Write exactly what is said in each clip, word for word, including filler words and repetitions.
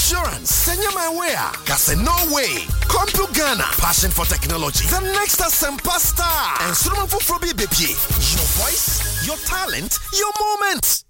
Insurance. Senya my way. Kase no way. Compu Ghana. Passion for technology. The next Asempa star. And Suruman Fufrobi Bepi. Your voice, your talent, your moment.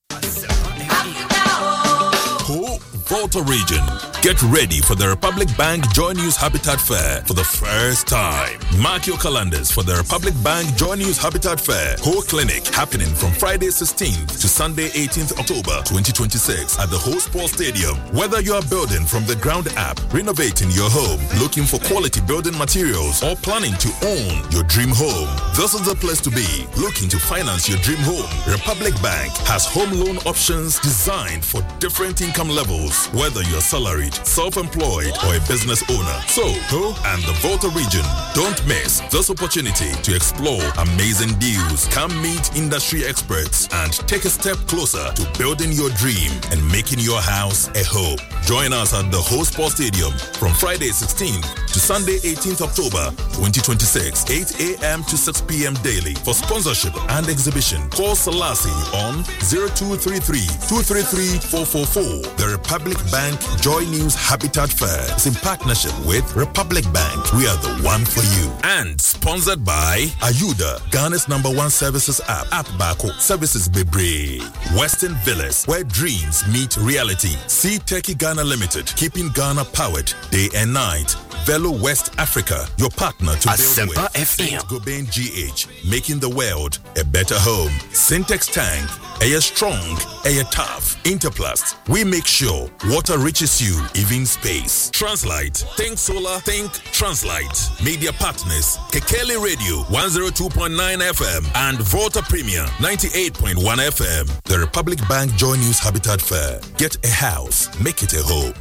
Who? Volta Region. Get ready for the Republic Bank Joy News Habitat Fair for the first time. Mark your calendars for the Republic Bank Joy News Habitat Fair Whole Clinic happening from Friday sixteenth to Sunday eighteenth October twenty twenty-six at the Whole Sports Stadium. Whether you are building from the ground up, renovating your home, looking for quality building materials, or planning to own your dream home, this is the place to be. Looking to finance your dream home? Republic Bank has home loan options designed for different income levels, whether you're salaried, self-employed, or a business owner. So, who and the Volta region, don't miss this opportunity to explore amazing deals. Come meet industry experts and take a step closer to building your dream and making your house a home. Join us at the Whole Sports Stadium from Friday sixteenth to Sunday eighteenth October twenty twenty-six, eight a.m. to six p.m. daily. For sponsorship and exhibition, call Selassie on zero two three three, two three three, four four four. The Republic Bank Joy News Habitat Fair is in partnership with Republic Bank. We are the one for you. And sponsored by Ayuda, Ghana's number one services app. App Bako, Services Bebre. Western Villas, where dreams meet reality. See Turkey Ghana Limited, keeping Ghana powered day and night. Velo West Africa, your partner to build with. Saint Gobain G H, making the world a better home. Syntex Tank, air strong, air tough. Interplast, we make sure water reaches you, even space. Translite, think solar, think Translite. Media partners, Kekele Radio, one oh two point nine F M and Volta Premier, ninety-eight point one F M. The Republic Bank Joy News Habitat Fair. Get a house, make it a home.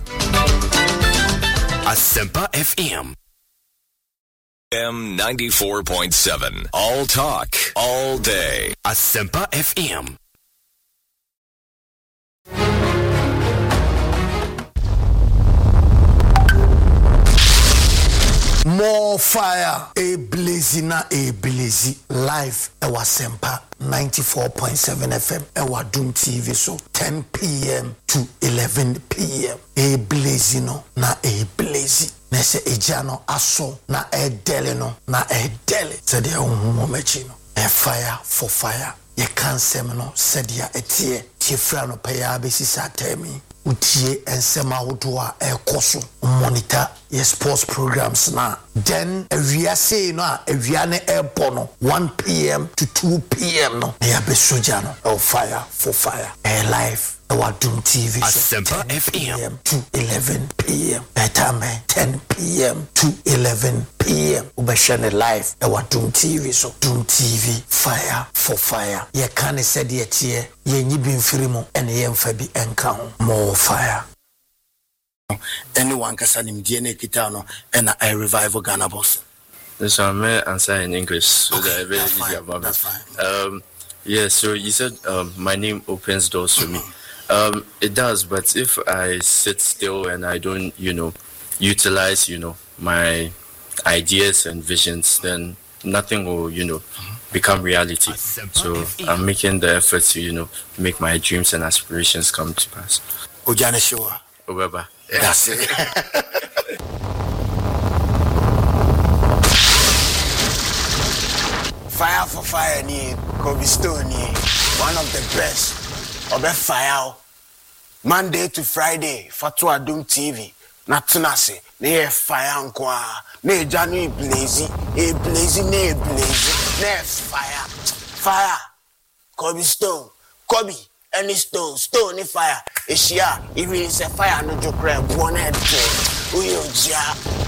Asempa F M. M ninety-four point seven. All talk, all day. Asempa F M. More fire, a blazing, a blazy live. Ewa Sempa ninety-four point seven F M. Ewa Doom T V so ten p.m. to eleven p.m. A blazing na a blazy. Nese ejano aso na e dele no na e dele. Sede uhumo mechino. A fire for fire. Ye can't semino sedia etie. Tifrano paya besi sa temi. Utie ensema hodwa e koso monitor your sports programs na then area say no area ne airport no one p.m. to two p.m. no ya be soja no oh, fire for fire air live our Doom T V Asempa F M to eleven p.m. better man ten p.m. to eleven p.m. ubashane live our Doom T V so Doom T V fire for fire ye can said yet ye ye nyibi mfirimo ene ye mfa bi enka ho more fire. Anyone can send him D N A Kitano and I revive Ghana boss. Yes, I may answer in English so okay, that I really that's, fine, that's fine. Um, yeah, so you said um, my name opens doors for me. Um, it does, but if I sit still and I don't, you know, utilize, you know, my ideas and visions, then nothing will, you know, become reality. So I'm making the effort to, you know, make my dreams and aspirations come to pass. Ojane Showa. Obeba. That's it. Fire for fire ni Kobe Stone ni one of the best. Obe fire Monday to Friday Fatwa Doom T V. Natunase ne fire nkwa ne January blazy e blazy ne blazy ne fire fire Kobe Stone Kobe any stone stone fire Eshia even say fire no joke one head uyo ja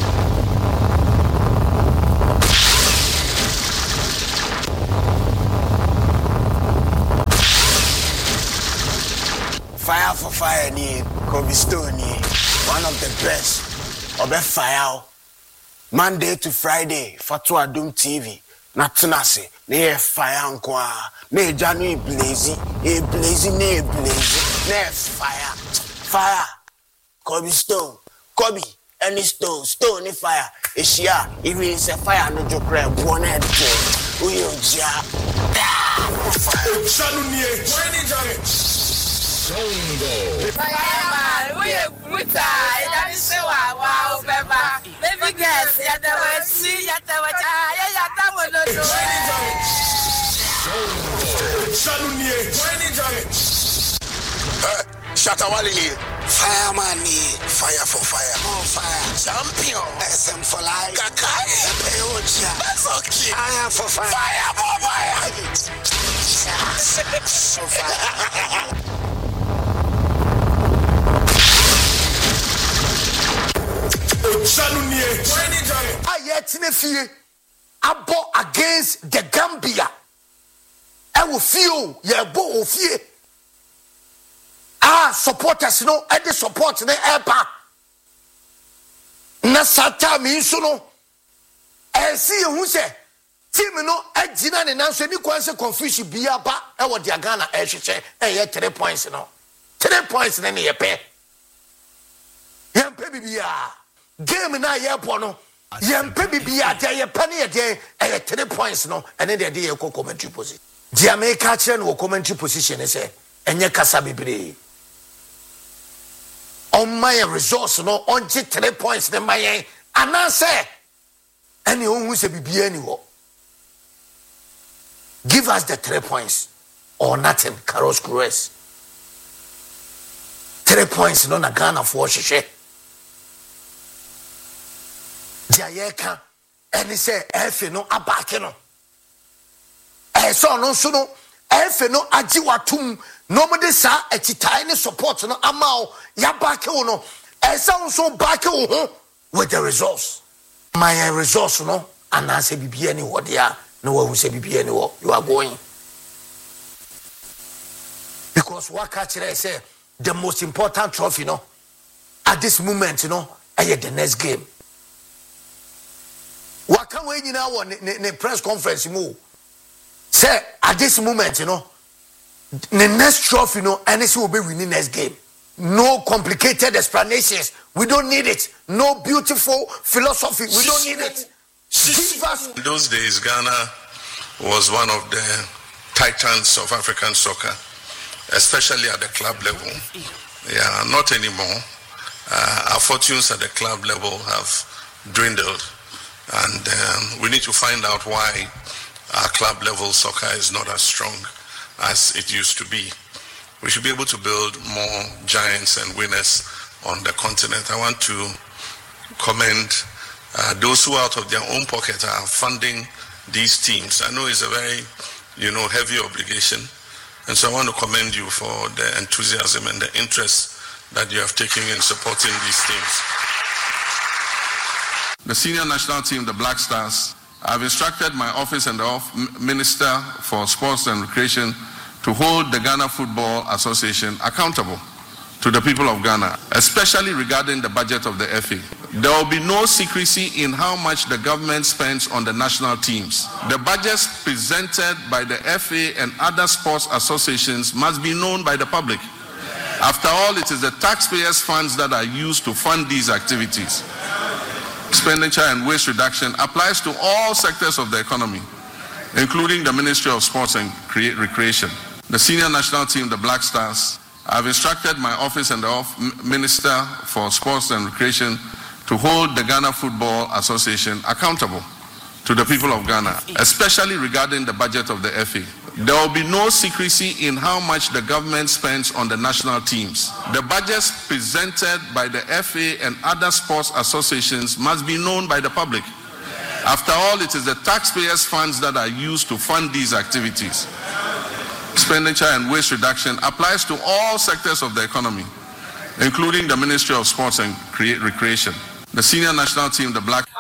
fire for fire ni Kobe Stone ni one of the best obe fire Monday to Friday Fatwa Doom T V Natunase ne fire nkwa ne January blazy e blazy ne blazy ne fire fire Kobe Stone Kobe any stone stone in fire Eshia even say fire no joke one head uyo ja Shanu nie Songo Fire man we brutal Shatawali, fireman, fire for fire, on fire, champion, S M for life, Kakai, Peocha, that's okay, fire for fire, fire for fire, so fire. I yet in a fear, I bought against the Gambia. I will feel, yeah, bo fear. Ah, supporters no, and the support the EPA. Na sata mi so no. E see who say team no agina ne nanso ni kwanse confusion bia ba e wo dia Ghana e hwehwe e ye three points no. three points ne ne ye pe. Ye pe bibia. Game na ye po no. Ye pe bibia dia ye pe ne ye dia e ye three points no. Ene de de ye ko commentary position. Dia me ka kire no commentary position say enye kasa bibre. On my resource no on three points the my and I say any who say be anywhere. Give us the three points or nothing. Carlos Cruz. Three points no na Ghana for sheshe. Jayeka and he say F no abake no. Eh so no so no F no ajiwatum no me de sa etitai ne support no amao ya back no e sound so back with the resource my resource no and I say bibi any what there no one who say bibi any what you are going because what catch I say the most important trophy no at this moment you know I the next game what can we you know in press conference mu say at this moment you know the next trophy, you know, N S C will be winning next game. No complicated explanations. We don't need it. No beautiful philosophy. We don't need it. Give us. In those days, Ghana was one of the titans of African soccer, especially at the club level. Yeah, not anymore. Uh, our fortunes at the club level have dwindled, and um, we need to find out why our club level soccer is not as strong as it used to be. We should be able to build more giants and winners on the continent. I want to commend uh, those who out of their own pocket are funding these teams. I know it's a very, you know, heavy obligation. And so I want to commend you for the enthusiasm and the interest that you have taken in supporting these teams. The senior national team, the Black Stars, I've instructed my office and the Minister for Sports and Recreation to hold the Ghana Football Association accountable to the people of Ghana, especially regarding the budget of the F A. There will be no secrecy in how much the government spends on the national teams. The budgets presented by the F A and other sports associations must be known by the public. After all, it is the taxpayers' funds that are used to fund these activities. Expenditure and waste reduction applies to all sectors of the economy, including the Ministry of Sports and Recreation. The senior national team, the Black Stars, I've instructed my office and the Minister for Sports and Recreation to hold the Ghana Football Association accountable to the people of Ghana, especially regarding the budget of the F A. There will be no secrecy in how much the government spends on the national teams. The budgets presented by the F A and other sports associations must be known by the public. After all, it is the taxpayers' funds that are used to fund these activities. Expenditure and waste reduction applies to all sectors of the economy, including the Ministry of Sports and Recreation. The senior national team, the Black...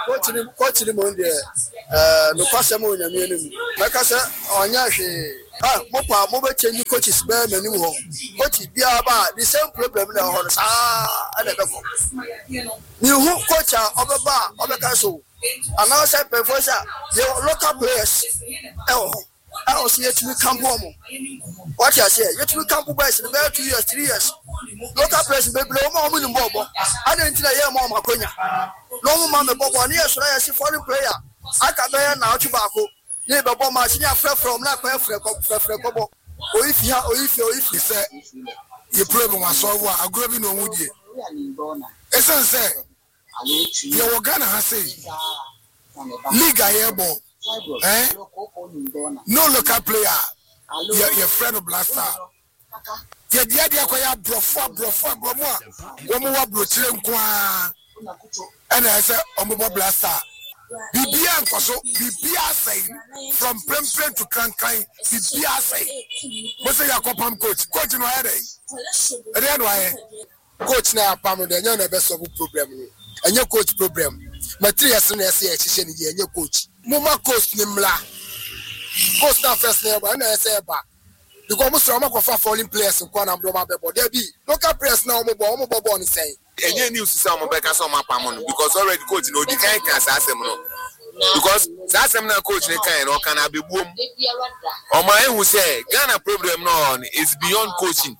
Ah, mopa mobe change coaches be many ho. Coach bia ba the same problem na ho ah ana be ko. Ni who coach obeba obeka so. And now say perforcer the local players eh ho. I was here to camp home. What you say? You to camp boys in about two years, three years. Local players be blow more money bobo. I don't think I hear more makonya. No man me bobo ni so I see foreign player. I can be now to bako. Ne babo machine afre from na kwa afre afre kobo o if ya o if o if say your problem was solve wa agro bi no mu die esen say ye wo Ghana ha say league ayebo Eh? No local player. Your your friend of Blaster. Yeah, the idea kwa ya brofo brofo bromo. Womo wa brochire nkwa. And I say omo Blaster. Bibia nkoso bibia say from Prempren to Krankai bibia say. Mo say yakopam coach. Coach no here. Ere no here. Coach na apam de nya na be solve problem ni. Enye coach problem. Materials na say e hihye ni enye coach. Mama coach ni mla. Coach na first name na say ba. Because most of them are falling players in Kwana Broma Bebo. There be local players now mo bo mo bo ni say. Enye news say mo be ka so ma pam no because already coach no di kan kan sa asem no. Because sa asem na coach ni kan no kan abebuom. O ma ehun say Ghana problem no is beyond coaching.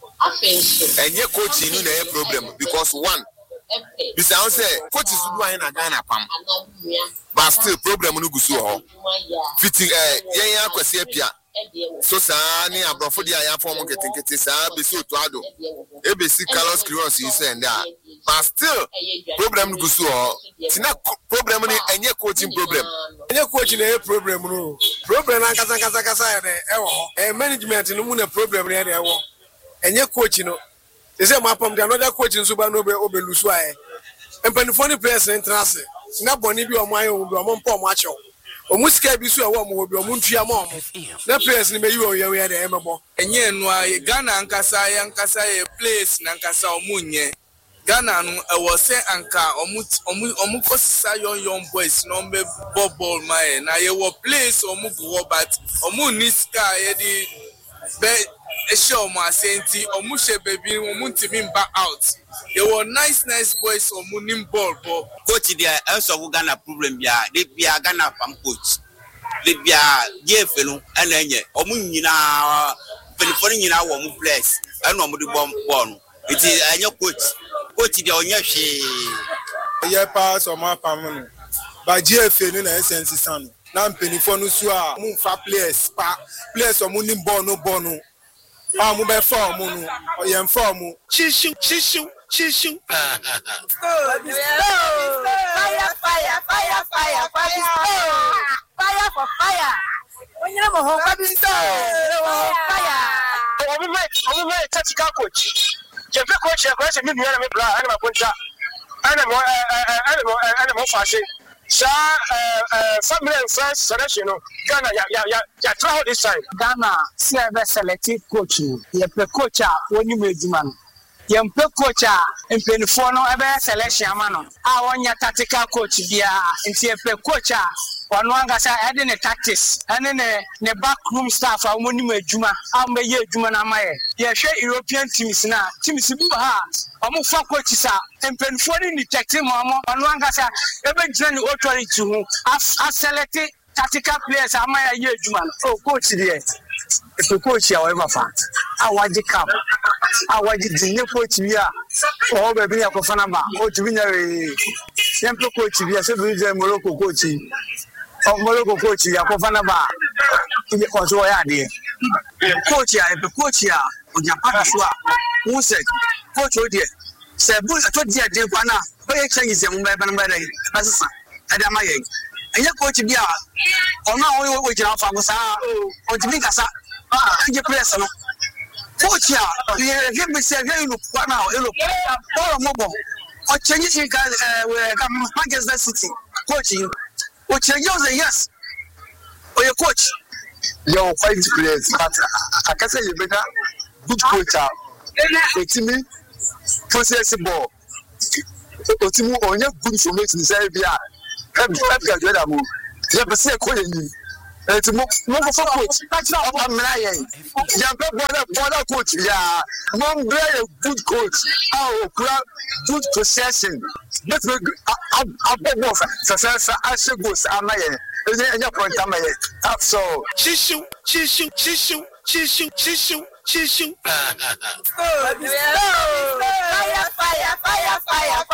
Enye coaching no na problem because one bisa on say coaches do an na Ghana pam. But still problem no gusu ho. Fitting eh yen ya kwase apia. So sa ni abrofo dia ya form ketenkete sa besi otuado. E besi Carlos Queiroz you say that. But still problem no gusu ho. Tina problem ni enye coaching problem. Enye coaching na problem no. Problem na kasa kasa kasa ya e wo. Eh management no mu na problem na e wo. Enye coaching no. They say my pom another coaching so ba no be obelusu aye. Empanifo ni players entrance. Na boni bi omo aye o bi omo mpo omo acho. Omu sika bi so e wo omo bi omo ntua ma omo. Na players ni meyi o yewe de emebo. Enye enu aye Ghana ankasa ya ankasa ye place na ankasa omu nye. Ghana no e wo se anka omu omu omu kosisa young young boys no be ball my na ye wo place omu go but omu ni sika ye di be e show ma senti omu she baby omu ntimi back out. They were nice nice boys omu nim ball ball. Coach dia also Ghana problem bia de bia Ghana pam coach. De bia je felu ana enye omu nyina pelifoni nyina wo mu place ana omu di ball no. It is enye coach. Coach dia onye hwe. Ye pass o ma pam no. Ba je felu na essence san. Na pelifoni so a mu fa players pa players omu nim ball no ball no. Ah, mu be form no. O ye form. Chishu chishu chishu. Fire fire fire fire fire fire. Fire for fire. When you mo ho kwa bi so. Fire. Obi me obi me tactical coach. Je fe coach e ko se mi nuara me bla ana ma ponta. Ana mo ana mo ana mo fa se. Sa family and friends selection no Ghana ya ya ya try this time. Ghana see a selected coach. Ye pe coach a woni meduma no. Ye pe coach a empenifo no ebe selection ama no. A wonya tactical coach bia nti ye pe coach a wano angasa ede ne tactics ene ne ne backroom staff a woni meduma a mbe ye eduma na amaye. Ye hwe European teams na teams bi ha omo fa coach sa empenifo ni detect mo omo wano angasa ebe gina ni authority hu a select tactical players amaya ye eduma oh coach there if the coach ya we mafa awaji cap awaji dinne coach bia o be bi yakofa na ba o tibi nya we simple coach bia se bi je Morocco coach o Morocco coach yakofa na ba ile ko so ya de coach ya if coach ya o Japan so a who said coach o de se bu to de de kwa na o ye change se mu ba ba na dai asisa ada ma ye enye coach bia o na o we jira fa gusa o tibi kasa ah je press no coach ya ye ge be se ge lu kwa na o lu ball mo bo o change se ka we ka Manchester City coach o change o say yes o ye coach yo five players but akase ye beta good coach a etimi process ball otimi onye good information say bia e ga ga da mo ye be se ko ye ni eti mo mo for coach o amra ye ya be border border coach ya mo be a good coach how kura good possession but I be no fa fa fa asegos amaye enye enye point amaye so chishu chishu chishu chishu chishu chishu fire fire fire fire fire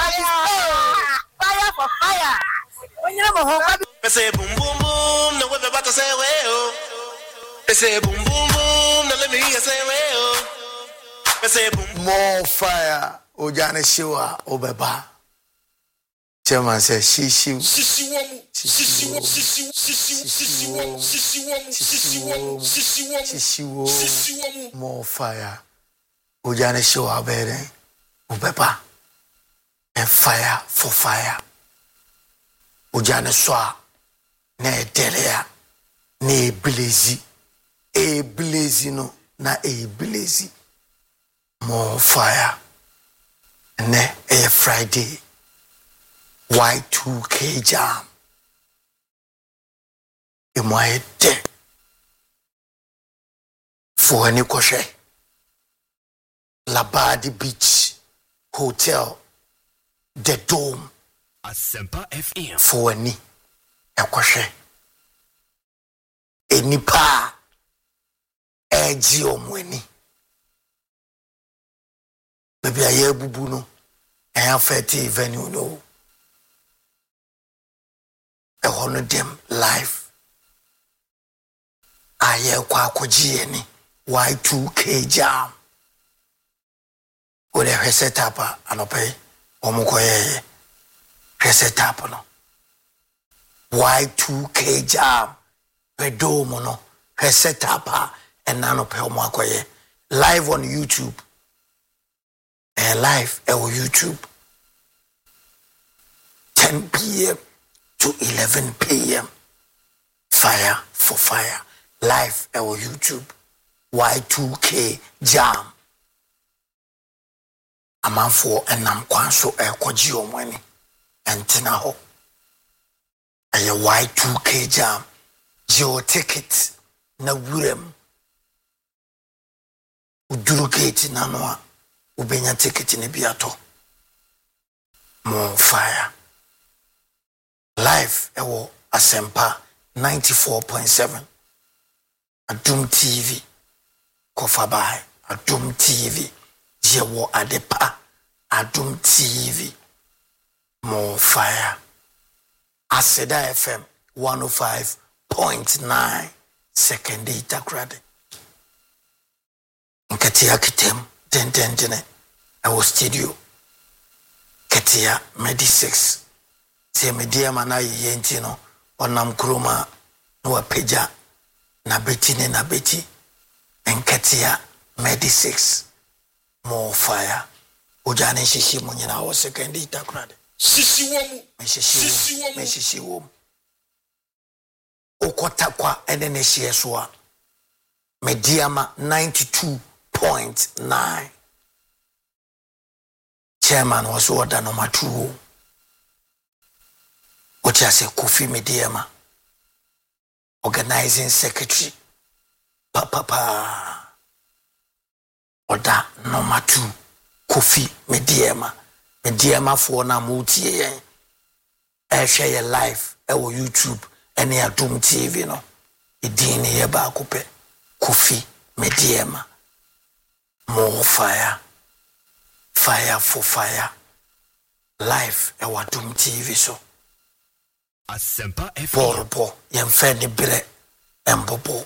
fire for fire. When you mo ho They say boom boom boom, no we about to say way oh. They say boom boom boom, no let me hear say way oh. They say boom. More fire, Ojane Shiwa Obeba. Chairman says, she, she, Sisiwomu, Sisiwomu, Sisiwomu, Sisiwomu, Sisiwomu, Sisiwomu, Sisiwomu, more fire. Ujane show abere, ubepa, and fire for fire. Ujane swa, ne delea, ne blazy, a blazy no, na a blazy. More fire. Ne a Friday. Y two K jam. Imoye de. For any koshe. Labadi Beach Hotel. The Dome. Asempa F M. For any. E koshe. Eni pa. Eji omweni. Baby aye bubu no. E afeti venue no. A honor them life. Aye kwa kujieni Y two K jam. Ode reset up anope omukoye reset up no. Y two K jam. Pedo mono reset up and anope omukoye live on YouTube. Eh live on YouTube. ten p.m. to eleven p.m. Fire for fire. Live on YouTube. Y two K jam. A man for and I'm quanso a quagio money. And tinaho. A Y two K jam. Geo ticket. Na wurem. Udurugate nanoa. Ubenya ticket in a biato. More fire. Live ewo Asempa ninety-four point seven. Adum T V. Kofabai. Adum T V. Jewo Adepa. Adum T V. More fire. Aseda F M one oh five point nine. Second data credit. Nkatia kitem. Den den den. Ewo studio. Katia Medi six. Se media mana yenti no onam kroma no apeja na beti ne na beti enkatia Medi six. More fire. Ujane shishi mu nyina wo second itakrade Sisiwomu, Sisiwomu, Sisiwomu. Okota kwa ene ne hye so a mediama ninety-two point nine. Chairman was order number two. What I say, Kofi Mediama, organizing secretary, papa pa. Order number two, Kofi Mediama, Mediama for na multi. I share your life, our YouTube, and your Doom T V, no. Idini yeba kupe, Kofi Mediama, more fire, fire for fire, life, our Doom T V, so. Asempa F M. Porpo, yemfeni bire, embobo.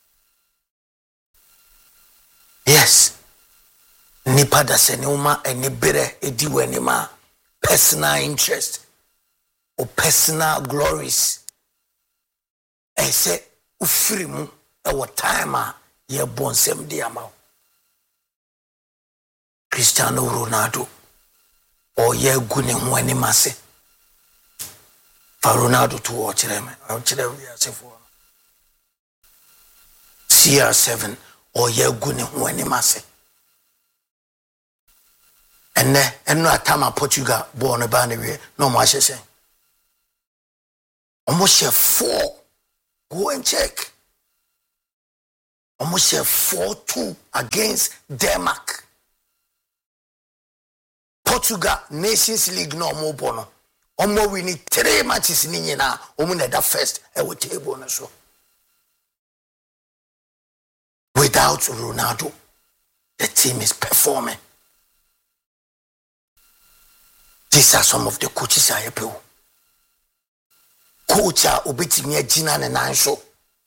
Yes. Nipa da senuma eni bire edi wenima. Personal interest. Or personal glories. E se ufirimu ewa time ye bonsem di amao. Cristiano Ronaldo. O ye gune mweni mase. Ronaldo to watch them. I'll tell you for C R seven or ye gune when masse. And ne and no time Portugal born a band no more say. Almost four. Go and check. Almost four two against Denmark. Portugal Nations League no more bono. Omo we need three matches ni nyina omo na da first e wo table no so. Without Ronaldo, the team is performing. These are some of the coaches I have. Coach a obetimi agina ne nanso.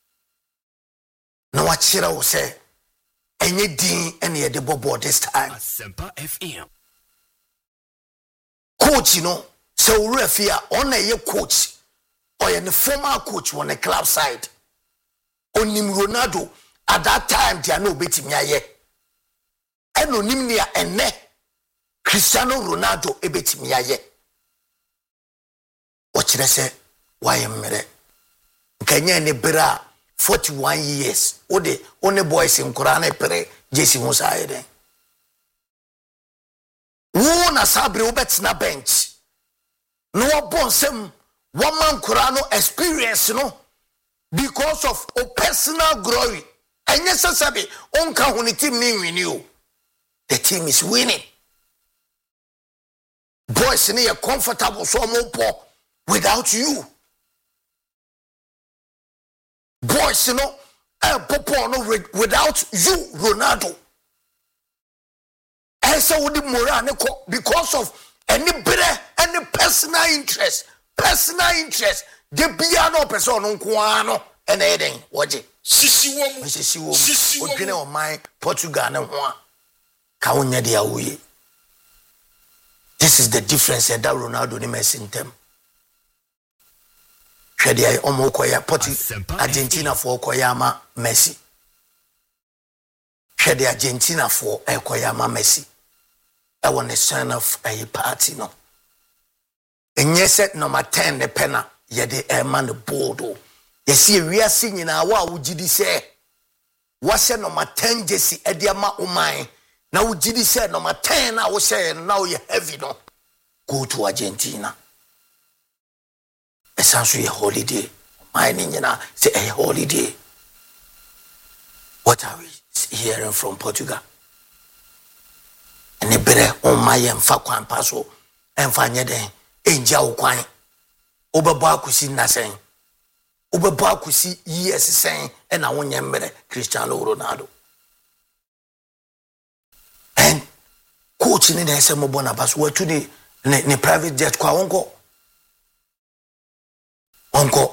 No achira wo say enye din ene ye de bobo this time. Asempa F M. Coach no So refia on a coach or a former coach on the club side. Onim Ronaldo at that time they are no beating me aye. And onimnia and ne Cristiano Ronaldo e beating me aye. What should I say? Why am I? Kenya ne bra forty-one years. Ode one boys in Korane pere Jesse Musa eden. Wo na sabre obet na bench. No bon sem one man Korano experience no because of a personal glory. And yes sabi onka huni team ni win you. The team is winning. Boys ni comfortable so mo po without you. Boys, you know, uh, Popo, no, without you, Ronaldo. And so with the Moran, because of any better, any personal interest, personal interest, the piano person on Kuano and Eden, what it? Sissy woman, Sissy woman, Sissy woman, or my Portugal and one. Kaunya dia uye. This is the difference that Ronaldo ni messing them. Shedia omo koya poti Argentina for koyama Messi. Shedia Argentina for e koyama Messi. I want the son of a party no. And yes set number ten the penna yede e man the board. You see we are singing na wa ujidi say what's number ten Jesse ediama umai. Now ujidi say number ten I was saying now you heavy no. Go to Argentina. Essentially a holiday. Mining, you know, say a holiday. What are we hearing from Portugal? And the better on my and Fakwan Paso and Fanyade, Angel Quine. Oberbakusi Nassing. Oberbakusi, yes, saying, and I want you Cristiano Ronaldo. And coaching in the S M O Bonabas were today in a private jet. Quaongo. Uncle,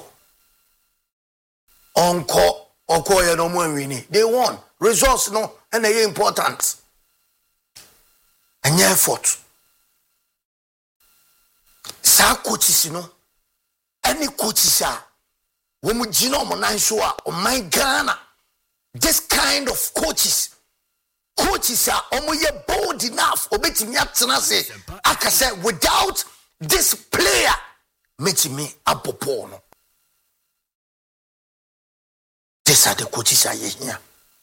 Uncle, Uncle, you know more winning. They won. Results, no, and they are important. And your effort. Sa coaches, you know, any coaches are. When we know Monansua or my Ghana, this kind of coaches, coaches are almost bold enough. Obeti me at say, I can say without this player. Mechi me apopono. These are the coaches I here.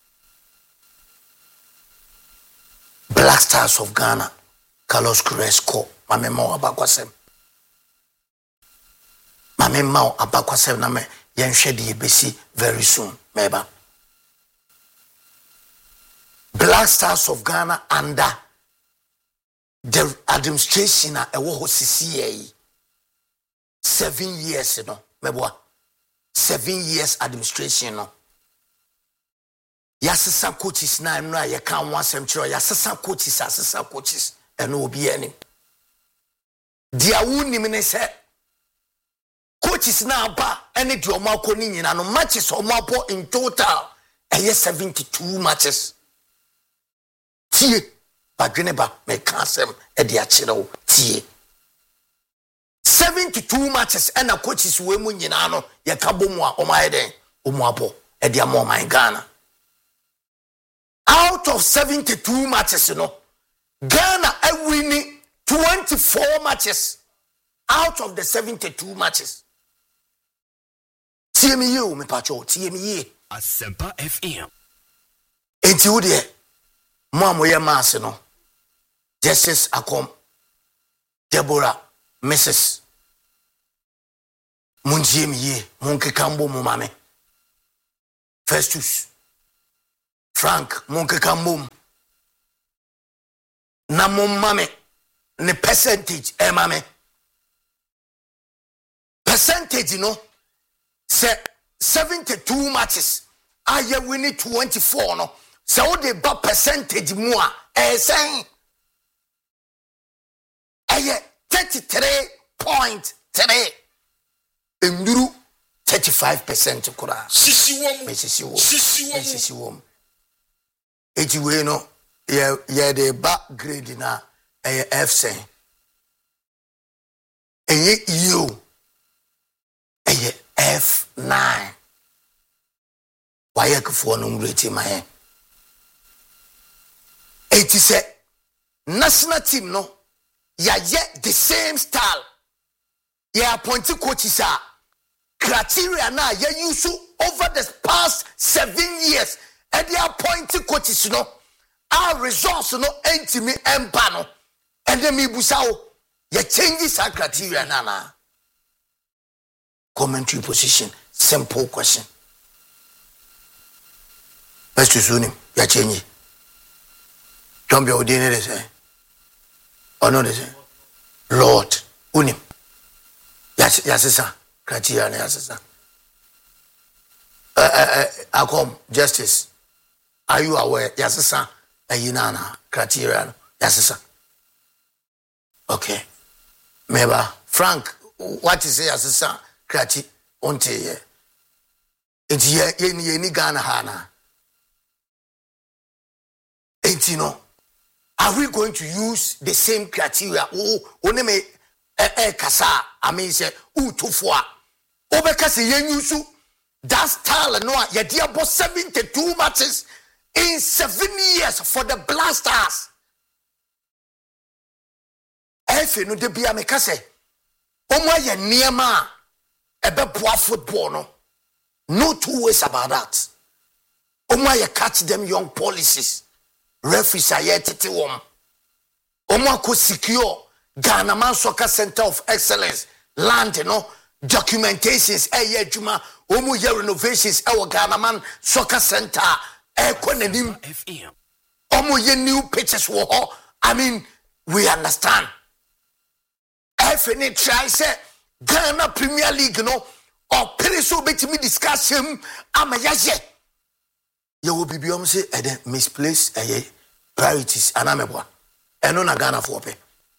Black Stars of Ghana, Carlos Cresco, Mame Mao Abakwasem. Mame Mao Abakwasem na me yenhwe de besi very soon, meba. Black Stars of Ghana under the administration a ewo ho sisi Seven years, you know, meboa. Seven years administration, no. Yasasa coaches na no ya kan one century. Yasasa coaches, yasasa coaches, and no be any. Dia wuni mine se coaches na ba any di omo akoni nyina no matches omo apo in total eye seventy-two matches. Tie badwene ba me kansem e de a kire tie. seventy-two matches and a coaches we mu nyina no ye ka bomu a o mai den o mu apo e dia mo man Ghana. Out of seventy-two matches, you know, Ghana are winning twenty-four matches out of the seventy-two matches. T M U me pacho T M U Asempa F M. Enti wo de mo amoye mass no. Justice Akom Deborah Missus Munjiem ye, Munke Kambo Mumame. Festus Frank Munke Kambo na mumame ne percentage eh mame. Percentage you know say seventy-two matches are you winning twenty-four no. So the ba percentage more eh saying eh thirty-three point three. Enduru thirty-five percent kura. Sisi wom. Sisi wom. Sisi wom. Sisi wom. Eti we no ye ye de ba grade na eh F C. Eye you. Eye F nine. Why you for no rate my hand? It is a national team, no? Ya yet the same style. Ya appointed coaches are criteria now. Ya use over the past seven years. And they appointed coaches, no? Our results, no? Enti me empano. And then me busao. Ya changes our criteria now. Commentary position. Simple question. Let's just him. Ya change. Don't be ordinary, say. Or no, they say. Lord, unim. Yes, yes, sir. Criteria, yes, sir. Uh, uh, uh, come, justice. Are you aware? Yes, sir. A yinana criteria. Yes, sir. Okay. Maybe Frank, what is yes, sir? Criteria. Unte ye. It's ye ye ni Ghana hana. Ain't you know? Are we going to use the same criteria? Oh, oneme eh eh kasa. I mean, say u tufwa. Obekasi yen yusu. That style no. Ya dia bo seventy-two matches in seven years for the Blasters. Efe no de bia me kase. Omo ye niema ebe boa football no. No two ways about that. Omo ye catch them young policies. Referees are yet to one. Omako secure Ghana Man Soccer Center of Excellence. Land, you know, documentations, eh, yeah, Juma, Omu ye renovations, eh, Ghana Man Soccer Center, eh, Konenim, Omu ye new pitches, wo. I mean, we understand. F N A try say Ghana Premier League, you know, or Periso bet me discuss him, I'm a yaje. You will be beyond say, and then misplaced a priorities, and I'm a boy. And on a Ghana for pay.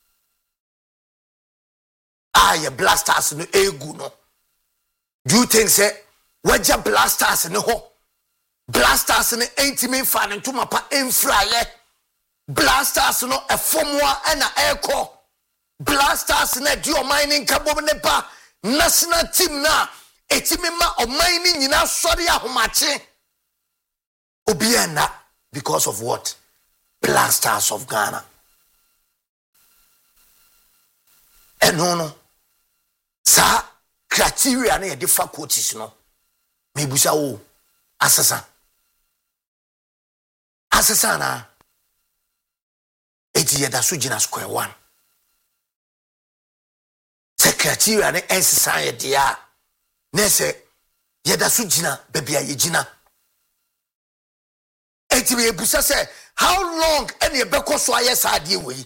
Ah, you Blasters no egu no. Do you think say, what your Blasters no ho? Blasters no intimate fan and to my pa infra Blasters no a formwa and a echo. Blasters no do mining kabonepa. National team na. Etimima of mining in our sorry ahomache. Obiena because of what? Blasters of Ghana. And no no. Sa criteria na the faculties no. Mebusa o asasa. Asasa na eti yeda so gina square one. Se criteria na ensisa ye dia. Na se yeda so gina bebia ye gina. Eti me busa say how long any beko so aye sadie we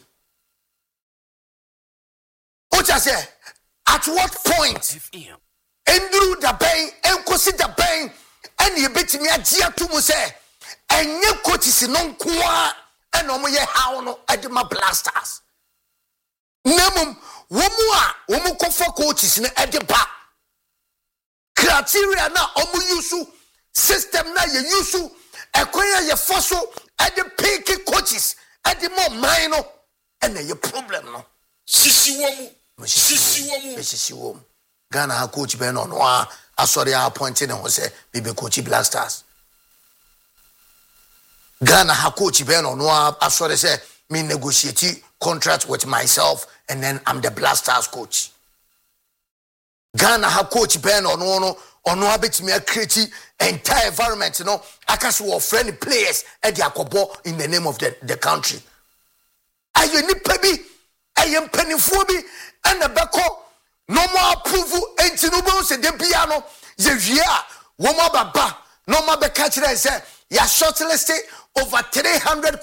Ocha say at what point enduru da ben enkosi da ben any betimi agia to mu say enye coaches no nkoa ena omo ye how no edema Blasters nemum womu a womu kofo coaches ne edeba criteria na omo use system na ye use Ekwenya ye foso at the picky coaches at the more minor and then your problem no. Sisi womu. Sisi womu. Sisi womu. Ghana ha coach ben on wa asori appointed and say baby coach Blasters. Ghana ha coach ben on wa asori say me negotiate contract with myself and then I'm the Blasters coach. Ghana ha coach ben on no ono abet me create entire environment, you know. I can see friendly players at the akobo in the name of the, the country. Are you nipebi? I am pennyphobi and the beko no more approval and no say the piano. Ye one more baba no more be catch and say ya shortlisted over three hundred